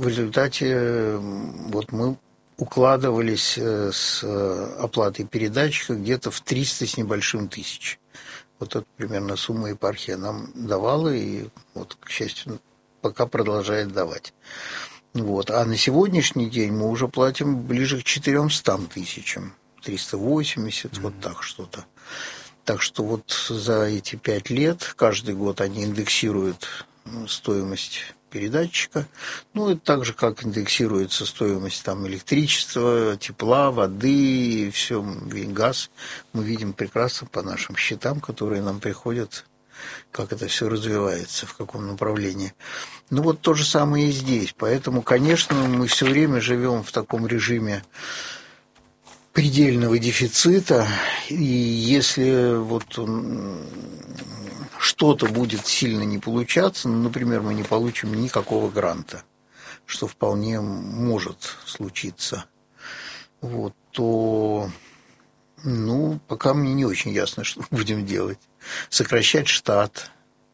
в результате вот мы укладывались с оплатой передатчика где-то в 300 с небольшим тысяч. Вот это примерно сумма епархия нам давала, и вот, к счастью, пока продолжает давать. Вот. А на сегодняшний день мы уже платим ближе к 400 тысячам, 380, вот так что-то. Так что вот за эти 5 лет каждый год они индексируют стоимость передатчика. Ну, это так же, как индексируется стоимость там электричества, тепла, воды, и все, и газ. Мы видим прекрасно по нашим счетам, которые нам приходят, как это все развивается, в каком направлении. Ну, вот то же самое и здесь. Поэтому, конечно, мы все время живем в таком режиме предельного дефицита, и если вот что-то будет сильно не получаться, ну, например, мы не получим никакого гранта, что вполне может случиться, вот, то, ну, пока мне не очень ясно, что мы будем делать. Сокращать штат,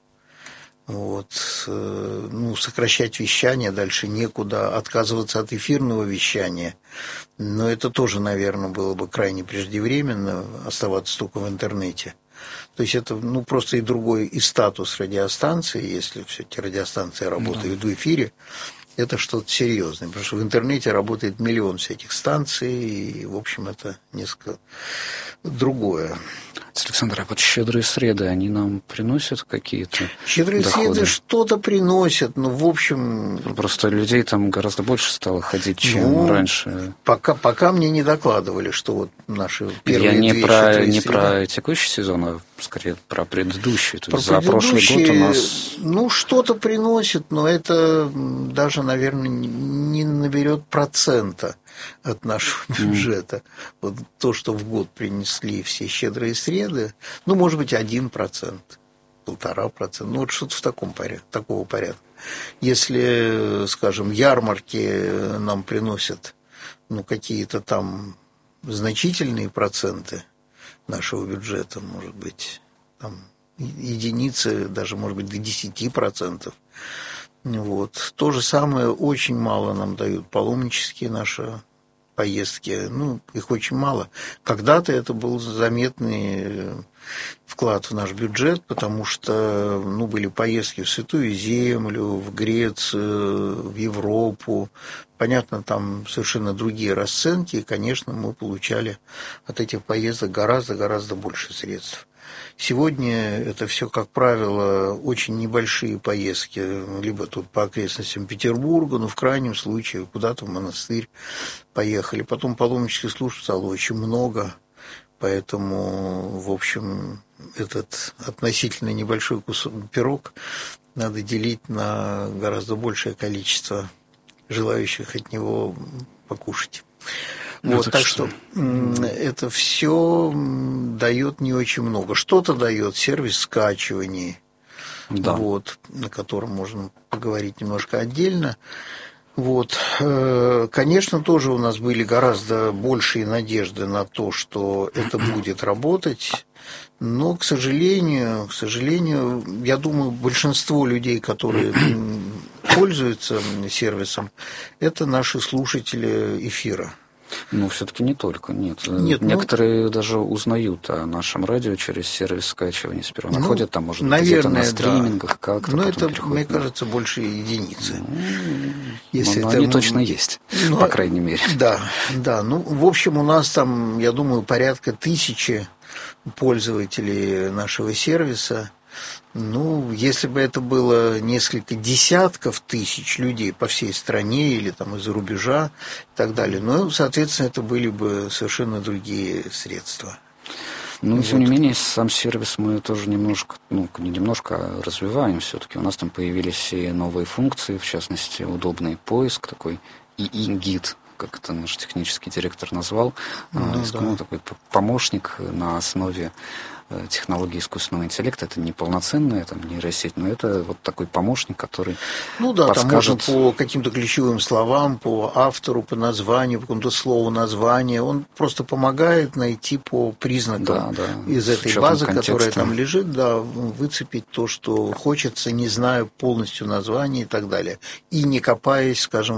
вот, ну, сокращать вещание, дальше некуда, отказываться от эфирного вещания. Но это тоже, наверное, было бы крайне преждевременно, оставаться только в интернете. То есть это, ну, просто и другой и статус радиостанции, если все-таки радиостанции работают в эфире, это что-то серьезное, потому что в интернете работает миллион всяких станций, и, в общем, это несколько другое. Александр, а вот щедрые среды, они нам приносят какие-то щедрые доходы? среды что-то приносят, но, в общем... Просто людей там гораздо больше стало ходить, чем раньше. Пока мне не докладывали, что вот наши первые Я не две про текущий сезон, а скорее про предыдущий. То есть за прошлый год у нас... Ну, что-то приносит, но это даже, наверное, не наберет процента от нашего бюджета. Вот то, что в год принесли все щедрые среды, ну, может быть, 1%, 1,5%, ну, вот что-то в такого порядка. Если, скажем, ярмарки нам приносят, ну, какие-то там значительные проценты нашего бюджета, может быть, там единицы, даже, может быть, до 10%. Вот. То же самое очень мало нам дают паломнические наши поездки. Ну, их очень мало. Когда-то это был заметный вклад в наш бюджет, потому что, ну, были поездки в Святую Землю, в Грецию, в Европу. Понятно, там совершенно другие расценки, и, конечно, мы получали от этих поездок гораздо больше средств. Сегодня это все, как правило, очень небольшие поездки, либо тут по окрестностям Петербурга, но в крайнем случае куда-то в монастырь поехали. Потом паломнических служб стало очень много, поэтому, в общем, этот относительно небольшой пирог надо делить на гораздо большее количество желающих от него покушать. Вот, так что это все дает не очень много. Что-то дает сервис скачиваний, да. Вот, на котором можно поговорить немножко отдельно. Вот. Конечно, тоже у нас были гораздо большие надежды на то, что это будет работать. Но, к сожалению, я думаю, большинство людей, которые пользуются сервисом, это наши слушатели эфира. Ну, все-таки не только, нет. Некоторые даже узнают о нашем радио через сервис скачивания. Сперва находят там, может быть, где-то на стримингах, да. Как-то. Но это, мне кажется, больше единицы. Но они точно есть, по крайней мере. Да. Ну, в общем, у нас там, я думаю, порядка 1000 пользователей нашего сервиса. Ну, если бы это было несколько десятков тысяч людей по всей стране или там из-за рубежа и так далее, ну, соответственно, это были бы совершенно другие средства. Ну, вот. Тем не менее, сам сервис мы тоже немножко, ну, не немножко, а развиваем все-таки. У нас там появились и новые функции, в частности, удобный поиск, такой ИИ-гид, как это наш технический директор назвал, такой помощник на основе технологии искусственного интеллекта. Это не полноценная там нейросеть, но это вот такой помощник, который подскажет... там можно по каким-то ключевым словам, по автору, по названию, по какому-то слову названия, он просто помогает найти по признакам из этой базы, которая там лежит, выцепить то, что хочется, не зная полностью названия и так далее. И не копаясь, скажем,